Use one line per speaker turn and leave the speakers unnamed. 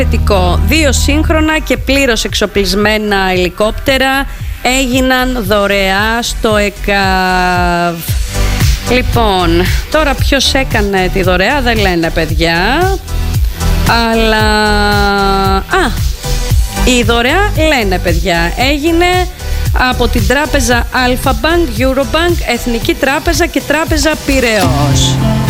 Δύο σύγχρονα και πλήρως εξοπλισμένα ελικόπτερα έγιναν δωρεά στο ΕΚΑΒ. Λοιπόν, τώρα ποιος έκανε τη δωρεά δεν λένε, παιδιά. Αλλά... η δωρεά λένε, παιδιά, έγινε από την τράπεζα Alpha Bank, Eurobank, Εθνική Τράπεζα και Τράπεζα Πειραιώς.